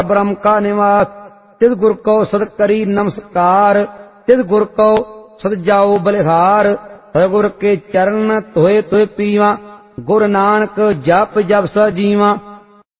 ब्रह्म का निवास। तिस गुर को सद करी नमस्कार, तिस गुर को सद जाओ बलिहार। गुर के चरण धोए धोए पीवा, गुरु नानक जप जप स जीवा।